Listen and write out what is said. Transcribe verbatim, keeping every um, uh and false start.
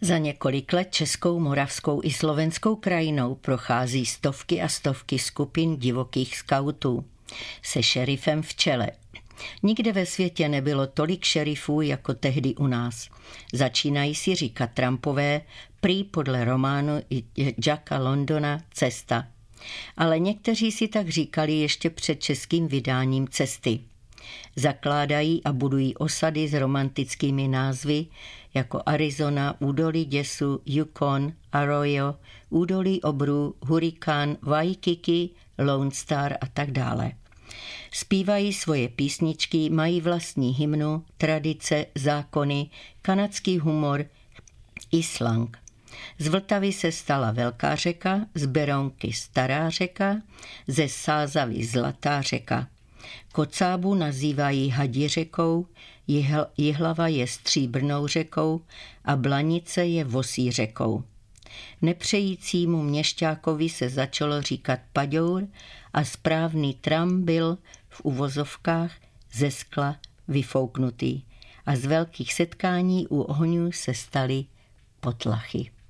Za několik let českou, moravskou i slovenskou krajinou prochází stovky a stovky skupin divokých skautů se šerifem v čele. Nikde ve světě nebylo tolik šerifů jako tehdy u nás. Začínají si říkat Trumpové, prý podle románu Jacka Londona Cesta. Ale někteří si tak říkali ještě před českým vydáním Cesty. Zakládají a budují osady s romantickými názvy jako Arizona, údolí děsu, Yukon, Arroyo, údolí obrů, Hurikán, Waikiki, Lone Star a tak dále. Zpívají svoje písničky, mají vlastní hymnu, tradice, zákony, kanadský humor i slang. Z Vltavy se stala Velká řeka, z Berounky Stará řeka, ze Sázavy Zlatá řeka. Kocábu nazývají Hadí řekou, Jihl, Jihlava je Stříbrnou řekou a Blanice je Vosí řekou. Nepřejícímu měšťákovi se začalo říkat Paďour a správný tram byl v uvozovkách ze skla vyfouknutý a z velkých setkání u ohňů se staly potlachy.